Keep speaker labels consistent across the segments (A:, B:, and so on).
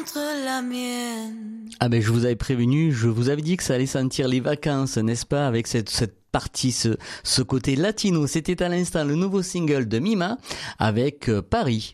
A: contre la mienne.
B: Ah ben je vous avais prévenu, je vous avais dit que ça allait sentir les vacances, n'est-ce pas, avec cette partie, ce côté latino. C'était à l'instant le nouveau single de Mima avec Paris.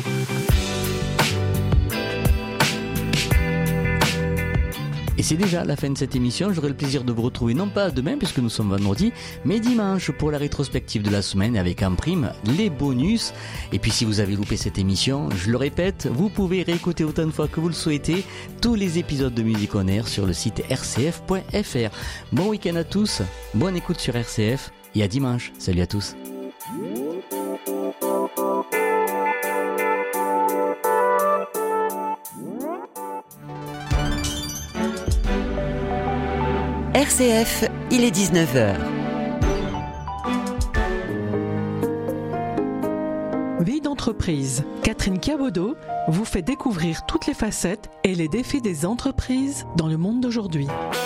B: Et c'est déjà la fin de cette émission. J'aurai le plaisir de vous retrouver non pas demain puisque nous sommes vendredi, mais dimanche pour la rétrospective de la semaine avec en prime les bonus. Et puis si vous avez loupé cette émission, je le répète, vous pouvez réécouter autant de fois que vous le souhaitez tous les épisodes de Musique On Air sur le site rcf.fr. Bon week-end à tous, bonne écoute sur RCF et à dimanche. Salut à tous.
C: RCF, il est 19h.
D: Vie d'entreprise. Catherine Cabodo vous fait découvrir toutes les facettes et les défis des entreprises dans le monde d'aujourd'hui.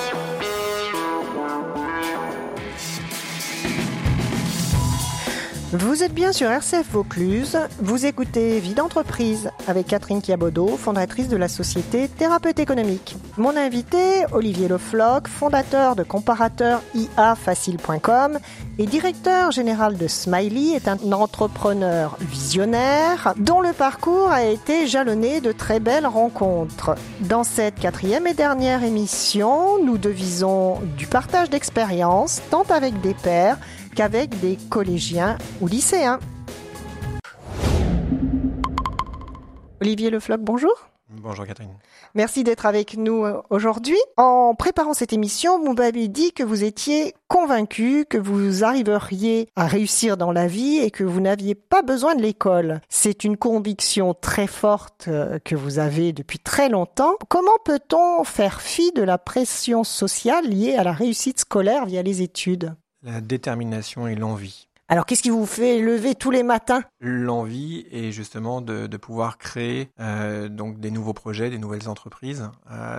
E: Vous êtes bien sur RCF Vaucluse, vous écoutez Vie d'entreprise avec Catherine Cabodo, fondatrice de la société Thérapeute économique. Mon invité, Olivier Le Floch, fondateur de comparateur iafacile.com et directeur général de Smiley, est un entrepreneur visionnaire dont le parcours a été jalonné de très belles rencontres. Dans cette 4e et dernière émission, nous devisons du partage d'expériences, tant avec des pairs qu'avec des collégiens ou lycéens. Olivier Le Floch, bonjour.
F: Bonjour Catherine.
E: Merci d'être avec nous aujourd'hui. En préparant cette émission, vous m'avez dit que vous étiez convaincu que vous arriveriez à réussir dans la vie et que vous n'aviez pas besoin de l'école. C'est une conviction très forte que vous avez depuis très longtemps. Comment peut-on faire fi de la pression sociale liée à la réussite scolaire via les études ?
F: La détermination et l'envie.
E: Alors, qu'est-ce qui vous fait lever tous les matins ?
F: L'envie est justement de pouvoir créer donc des nouveaux projets, des nouvelles entreprises.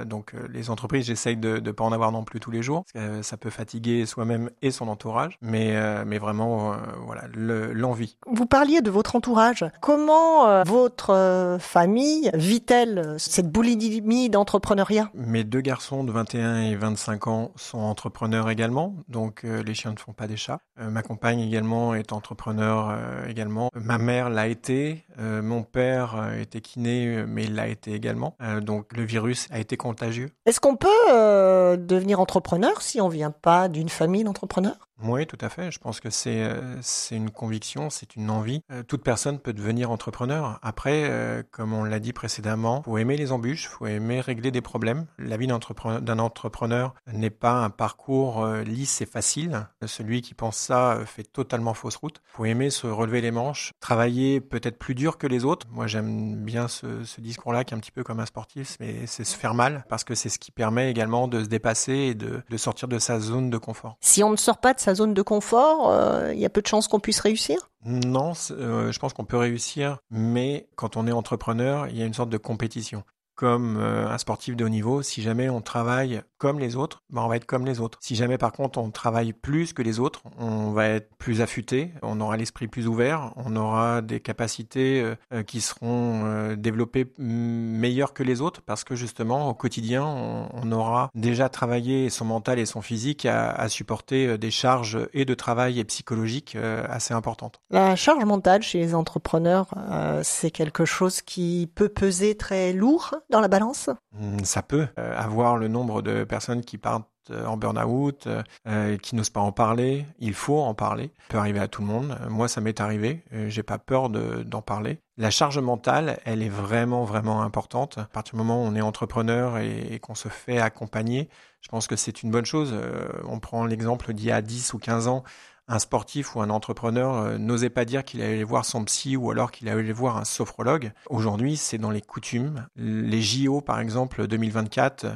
F: Les entreprises, j'essaye de pas en avoir non plus tous les jours, parce que ça peut fatiguer soi-même et son entourage. Mais vraiment, voilà, l'envie.
E: Vous parliez de votre entourage. Comment votre famille vit-elle cette boulimie d'entrepreneuriat ?
F: Mes 2 garçons de 21 et 25 ans sont entrepreneurs également, donc les chiens ne font pas des chats. Ma compagne également est entrepreneur également. Ma mère l'a été, mon père était kiné, mais il l'a été également. Donc le virus a été contagieux.
E: Est-ce qu'on peut devenir entrepreneur si on vient pas d'une famille d'entrepreneurs ?
F: Oui, tout à fait. Je pense que c'est une conviction, c'est une envie. Toute personne peut devenir entrepreneur. Après, comme on l'a dit précédemment, faut aimer les embûches, faut aimer régler des problèmes. La vie d'un entrepreneur n'est pas un parcours lisse et facile. Celui qui pense ça fait totalement fausse route. Faut aimer se relever les manches, travailler peut-être plus dur que les autres. Moi, j'aime bien ce discours-là qui est un petit peu comme un sportif, mais c'est se faire mal parce que c'est ce qui permet également de se dépasser et de sortir de sa zone de confort.
E: Si on ne sort pas de sa zone de confort, il y a peu de chances qu'on puisse réussir ?
F: Non, je pense qu'on peut réussir, mais quand on est entrepreneur, il y a une sorte de compétition. Comme un sportif de haut niveau, si jamais on travaille comme les autres, on va être comme les autres. Si jamais par contre on travaille plus que les autres, on va être plus affûté, on aura l'esprit plus ouvert, on aura des capacités qui seront développées meilleures que les autres parce que justement au quotidien on aura déjà travaillé son mental et son physique à supporter des charges et de travail et psychologiques assez importantes.
E: La charge mentale chez les entrepreneurs, c'est quelque chose qui peut peser très lourd dans la balance ?
F: Ça peut avoir le nombre de personnes qui partent en burn-out, qui n'osent pas en parler. Il faut en parler. Ça peut arriver à tout le monde. Moi, ça m'est arrivé. J'ai pas peur d'en parler. La charge mentale, elle est vraiment, vraiment importante. À partir du moment où on est entrepreneur et qu'on se fait accompagner, je pense que c'est une bonne chose. On prend l'exemple d'il y a 10 ou 15 ans. Un sportif ou un entrepreneur n'osait pas dire qu'il allait voir son psy ou alors qu'il allait voir un sophrologue. Aujourd'hui, c'est dans les coutumes. Les JO, par exemple, 2024,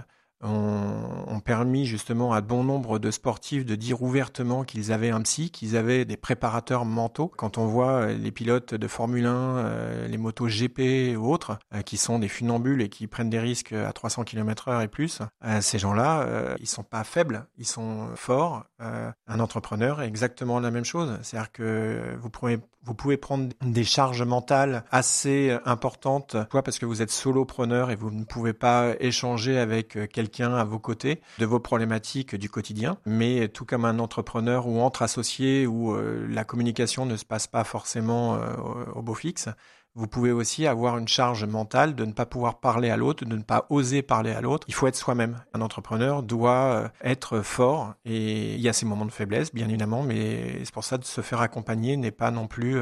F: ont permis justement à bon nombre de sportifs de dire ouvertement qu'ils avaient un psy, qu'ils avaient des préparateurs mentaux. Quand on voit les pilotes de Formule 1, les motos GP ou autres, qui sont des funambules et qui prennent des risques à 300 km/h et plus, ces gens-là, ils sont pas faibles, ils sont forts. Un entrepreneur est exactement la même chose. C'est-à-dire que vous Vous pouvez prendre des charges mentales assez importantes, soit parce que vous êtes solopreneur et vous ne pouvez pas échanger avec quelqu'un à vos côtés de vos problématiques du quotidien, mais tout comme un entrepreneur ou entre associés où la communication ne se passe pas forcément au beau fixe, vous pouvez aussi avoir une charge mentale de ne pas pouvoir parler à l'autre, de ne pas oser parler à l'autre. Il faut être soi-même. Un entrepreneur doit être fort et il y a ses moments de faiblesse, bien évidemment, mais c'est pour ça de se faire accompagner n'est pas non plus,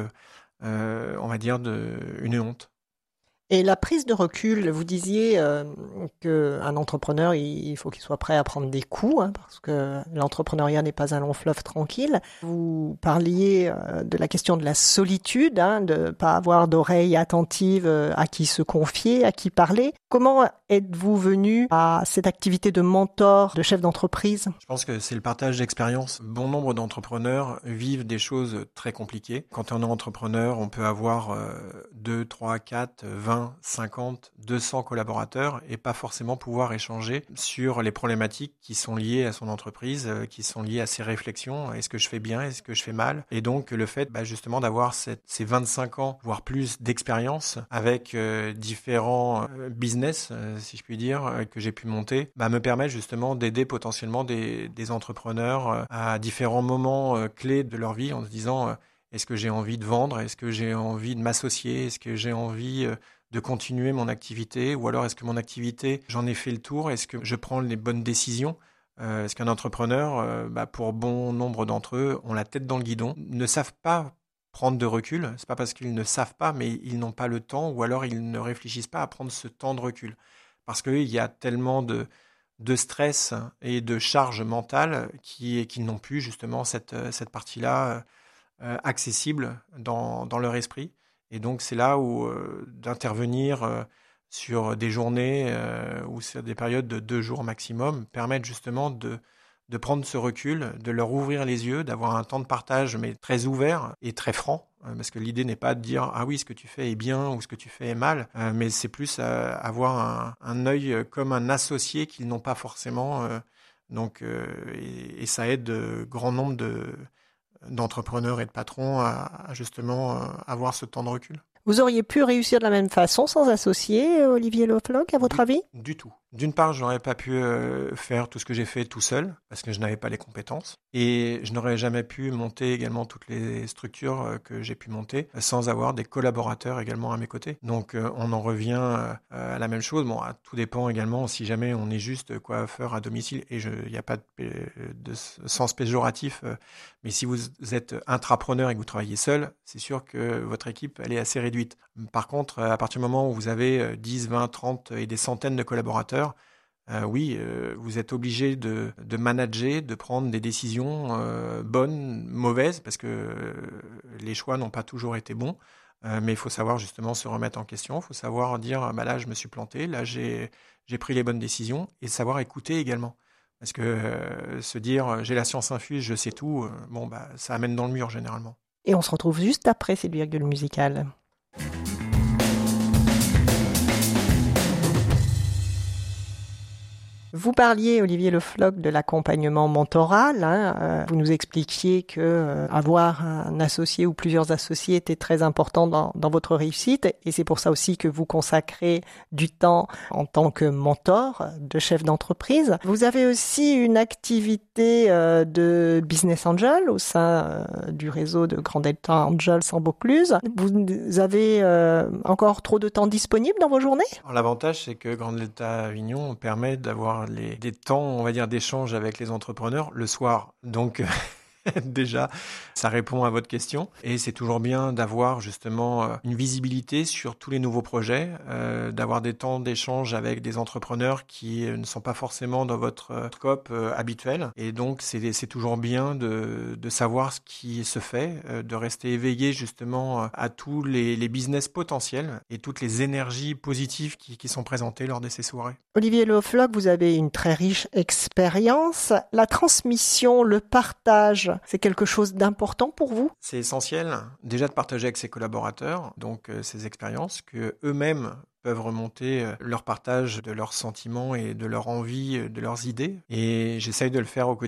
F: on va dire, une honte.
E: Et la prise de recul, vous disiez qu'un entrepreneur, il faut qu'il soit prêt à prendre des coups, hein, parce que l'entrepreneuriat n'est pas un long fleuve tranquille. Vous parliez de la question de la solitude, hein, de ne pas avoir d'oreilles attentives à qui se confier, à qui parler. Comment êtes-vous venu à cette activité de mentor, de chef d'entreprise ?
F: Je pense que c'est le partage d'expérience. Bon nombre d'entrepreneurs vivent des choses très compliquées. Quand on est entrepreneur, on peut avoir 2, 3, 4, 20, 50, 200 collaborateurs et pas forcément pouvoir échanger sur les problématiques qui sont liées à son entreprise, qui sont liées à ses réflexions. Est-ce que je fais bien? Est-ce que je fais mal? Et donc le fait justement d'avoir ces 25 ans, voire plus d'expérience avec différents business, si je puis dire, que j'ai pu monter, me permet justement d'aider potentiellement des entrepreneurs à différents moments clés de leur vie en se disant est-ce que j'ai envie de vendre? Est-ce que j'ai envie de m'associer? Est-ce que j'ai envie de continuer mon activité, ou alors est-ce que mon activité, j'en ai fait le tour, est-ce que je prends les bonnes décisions? Est-ce qu'un entrepreneur, pour bon nombre d'entre eux, ont la tête dans le guidon, ne savent pas prendre de recul, c'est pas parce qu'ils ne savent pas, mais ils n'ont pas le temps, ou alors ils ne réfléchissent pas à prendre ce temps de recul. Parce qu'il y a tellement de stress et de charge mentale qu'ils n'ont plus justement cette partie-là accessible dans leur esprit. Et donc, c'est là où d'intervenir sur des journées ou sur des périodes de 2 jours maximum permettent justement de prendre ce recul, de leur ouvrir les yeux, d'avoir un temps de partage, mais très ouvert et très franc. Parce que l'idée n'est pas de dire « Ah oui, ce que tu fais est bien » ou « Ce que tu fais est mal », mais c'est plus avoir un œil comme un associé qu'ils n'ont pas forcément. Et ça aide grand nombre d'entrepreneurs et de patrons à justement avoir ce temps de recul.
E: Vous auriez pu réussir de la même façon sans associer Olivier Le Floch, à votre avis ?
F: Du tout. D'une part, je n'aurais pas pu faire tout ce que j'ai fait tout seul, parce que je n'avais pas les compétences. Et je n'aurais jamais pu monter également toutes les structures que j'ai pu monter sans avoir des collaborateurs également à mes côtés. Donc on en revient à la même chose. Bon, tout dépend également si jamais on est juste coiffeur à domicile, et il n'y a pas de sens péjoratif, mais si vous êtes intrapreneur et que vous travaillez seul, c'est sûr que votre équipe, elle est assez réduite. Par contre, à partir du moment où vous avez 10, 20, 30 et des centaines de collaborateurs, vous êtes obligé de manager, de prendre des décisions bonnes, mauvaises, parce que les choix n'ont pas toujours été bons. Mais il faut savoir justement se remettre en question. Il faut savoir dire là, je me suis planté, là, j'ai pris les bonnes décisions, et savoir écouter également. Parce que se dire j'ai la science infuse, je sais tout, ça amène dans le mur généralement.
E: Et on se retrouve juste après cette virgule musicale. Vous parliez, Olivier Le Floch, de l'accompagnement mentoral. Vous nous expliquiez que avoir un associé ou plusieurs associés était très important dans votre réussite, et c'est pour ça aussi que vous consacrez du temps en tant que mentor de chef d'entreprise. Vous avez aussi une activité de business angel au sein du réseau de Grand Delta Angels en Vaucluse. Vous avez encore trop de temps disponible dans vos journées ?
F: Alors, l'avantage, c'est que Grand Delta Avignon permet d'avoir des temps, on va dire, d'échange avec les entrepreneurs le soir. Donc, déjà, ça répond à votre question. Et c'est toujours bien d'avoir justement une visibilité sur tous les nouveaux projets, d'avoir des temps d'échange avec des entrepreneurs qui ne sont pas forcément dans votre scope habituel. Et donc, c'est toujours bien de savoir ce qui se fait, de rester éveillé justement à tous les business potentiels et toutes les énergies positives qui sont présentées lors de ces soirées.
E: Olivier Le Floch, vous avez une très riche expérience. La transmission, le partage, c'est quelque chose d'important pour vous ?
F: C'est essentiel, déjà de partager avec ses collaborateurs, donc ces expériences, que eux-mêmes peuvent remonter leur partage de leurs sentiments et de leur envie, de leurs idées. Et j'essaye de le faire au quotidien